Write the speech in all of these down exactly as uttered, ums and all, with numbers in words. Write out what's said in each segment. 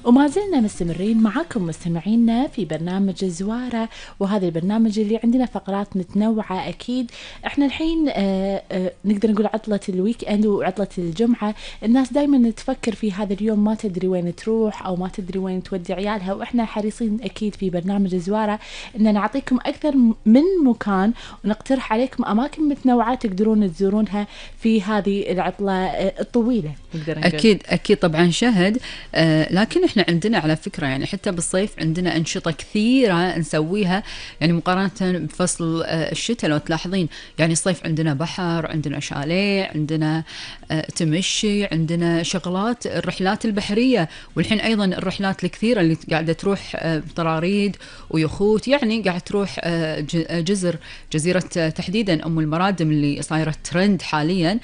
وما زلنا مستمرين معكم مستمعينا في برنامج زوارة، وهذا البرنامج اللي عندنا فقرات متنوعة. أكيد إحنا الحين آآ آآ نقدر نقول عطلة الويك أند وعطلة الجمعة، الناس دايما تفكر في هذا اليوم ما تدري وين تروح أو ما تدري وين تودي عيالها، وإحنا حريصين أكيد في برنامج زوارة إن نعطيكم أكثر من مكان ونقترح عليكم أماكن متنوعة تقدرون تزورونها في هذه العطلة الطويلة. أكيد أكيد طبعا شهد. آه لكن إحنا عندنا على فكرة يعني حتى بالصيف عندنا أنشطة كثيرة نسويها، يعني مقارنة بفصل آه الشتاء. لو تلاحظين يعني الصيف عندنا بحر، عندنا شاليه، عندنا آه تمشي، عندنا شغلات الرحلات البحرية، والحين أيضا الرحلات الكثيرة اللي قاعدة تروح آه طراريد ويخوت، يعني قاعدة تروح آه جزر جزيرة تحديدا أم المرادم اللي صايرة ترند حاليا.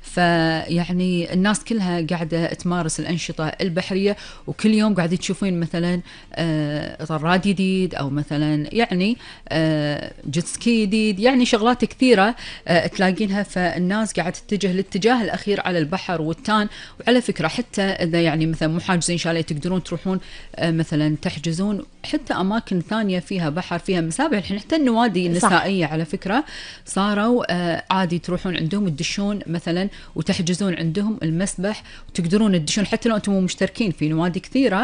فيعني الناس كلها قاعدة تمارس الأنشطة البحرية، وكل يوم قاعدين تشوفين مثلا طراد جديد أو مثلا يعني جيت سكي جديد، يعني شغلات كثيرة تلاقينها. فالناس قاعدة تتجه للاتجاه الأخير على البحر والتان. وعلى فكرة حتى إذا يعني مثلا مو حاجزين شاليه تقدرون تروحون مثلا تحجزون حتى أماكن ثانية فيها بحر فيها مسابح. الحين حتى النوادي النسائية على فكرة صاروا عادي تروحون عندهم تدشون مثلا وتحجزون عندهم المسبح وتقدرون تدشون حتى لو أنتم مو مشتركين في نوادي كثيرة.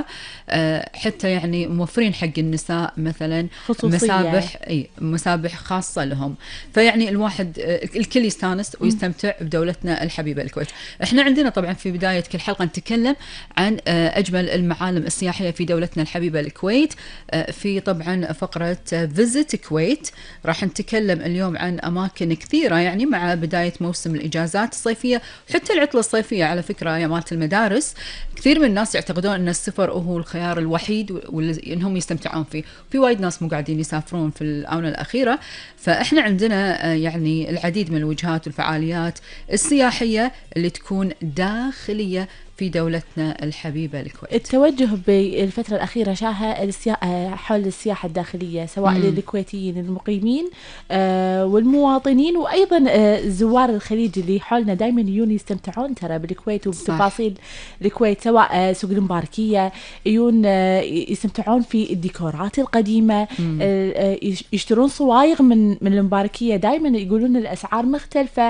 حتى يعني موفرين حق النساء مثلا خصوصية. مسابح اي مسابح خاصة لهم. فيعني الواحد الكل يستانس ويستمتع بدولتنا الحبيبة الكويت. احنا عندنا طبعا في بداية كل حلقة نتكلم عن أجمل المعالم السياحية في دولتنا الحبيبة الكويت. في طبعا فقرة فيزيت كويت راح نتكلم اليوم عن أماكن كثيرة، يعني مع بداية موسم الإجازات الصيفية وحتى العطلة الصيفية. على فكرة يا مالت المدارس كثير من الناس يعتقدون أن السفر هو الخيار الوحيد وإنهم يستمتعون فيه، في وايد ناس مو قاعدين يسافرون في الآونة الأخيرة. فإحنا عندنا يعني العديد من الوجهات والفعاليات السياحية اللي تكون داخلية في دولتنا الحبيبة الكويت. التوجه بالفترة الأخيرة شاهة السيا... حول السياحة الداخلية سواء مم. للكويتيين المقيمين آه والمواطنين، وأيضا آه زوار الخليج اللي حولنا دايما يجون يستمتعون ترى بالكويت وبتفاصيل الكويت، سواء آه سوق المباركية يجون آه يستمتعون في الديكورات القديمة، آه يشترون صوايغ من من المباركية. دايما يقولون الأسعار مختلفة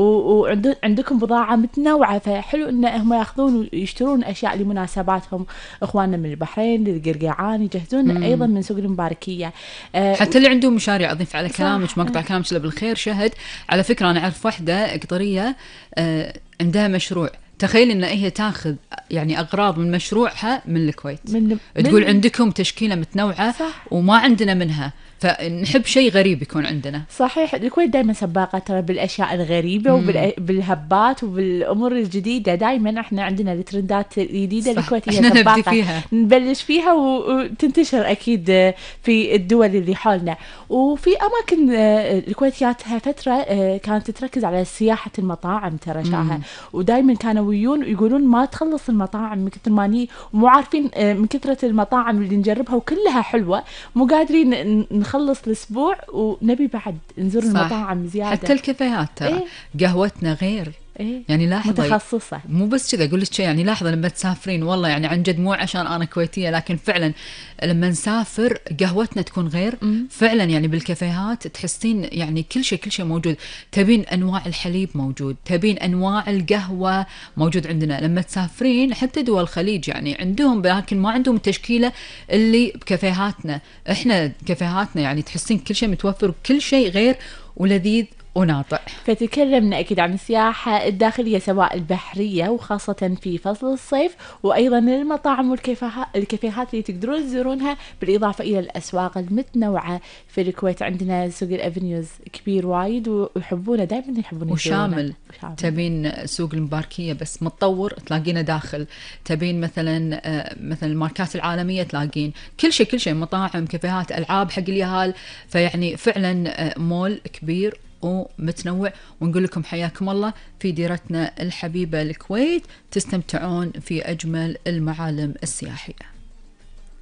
وعندكم بضاعة متنوعة، فحلو إن هم يأخذون ويشترون أشياء لمناسباتهم. إخواننا من البحرين للقرقعان يجهزون مم. أيضا من سوق المباركية. أه حتى اللي عندهم مشاريع. أضيف على كلامك مقطع كلامك إلا بالخير شهد. على فكرة أنا أعرف واحدة قطرية أه عندها مشروع، تخيل إن هي تاخذ يعني أغراض من مشروعها من الكويت، من تقول من عندكم تشكيلة متنوعة صح. وما عندنا منها، فنحب شيء غريب يكون عندنا. صحيح، الكويت دائما سباقة ترى بالأشياء الغريبة وبالهبات وبالأمور الجديدة. دائما احنا عندنا الترندات الجديدة الكويتية سباقة فيها. نبلش فيها وتنتشر أكيد في الدول اللي حولنا. وفي أماكن الكويتياتها فترة كانت تركز على سياحة المطاعم ترى شاها، ودائما كانوا ويون يقولون ما تخلص المطاعم من كثر ما ني ومو عارفين من كثرة المطاعم اللي نجربها وكلها حلوة مو قادرين نخلص الأسبوع ونبي بعد نزور المطاعم زيادة. حتى الكافيهات ترى إيه؟ قهوتنا غير إيه؟ يعني لاحظي متخصصة، مو بس كذا أقول لك شيء، يعني لاحظة لما تسافرين والله يعني عن جد مو عشان أنا كويتية لكن فعلا لما نسافر قهوتنا تكون غير م- فعلا. يعني بالكافيهات تحسين يعني كل شيء كل شيء موجود. تبين أنواع الحليب موجود، تبين أنواع القهوة موجود عندنا. لما تسافرين حتى دول الخليج يعني عندهم لكن ما عندهم التشكيلة اللي بكافيهاتنا. إحنا كافيهاتنا يعني تحسين كل شيء متوفر وكل شيء غير ولذيذ وناطع. فتكلمنا أكيد عن السياحة الداخلية سواء البحرية وخاصة في فصل الصيف، وأيضا المطاعم والكافيهات اللي تقدرون تزورونها، بالإضافة إلى الأسواق المتنوعة في الكويت. عندنا سوق الأفنيوز كبير وايد ويحبونه دائما يحبون وشامل. تبين سوق المباركية بس متطور تلاقينا داخل، تبين مثلا مثلا الماركات العالمية تلاقين كل شيء كل شيء مطاعم كافيهات ألعاب حق اليهال. فيعني فعلا مول كبير ومتنوع. ونقول لكم حياكم الله في ديرتنا الحبيبة الكويت، تستمتعون في أجمل المعالم السياحية.